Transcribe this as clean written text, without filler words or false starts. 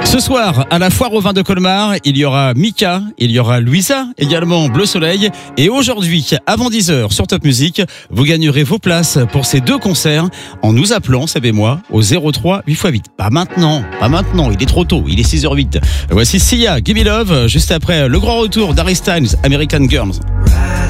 Ce soir, à la foire au vin de Colmar, il y aura Mika, il y aura Louisa, également Bleu Soleil. Et aujourd'hui, avant 10h sur Top Music, vous gagnerez vos places pour ces deux concerts en nous appelant, savez-moi, au 03 8x8. Pas maintenant, il est trop tôt, il est 6h08. Voici Sia, Give Me Love, juste après le grand retour d'Harry Styles, American Girls.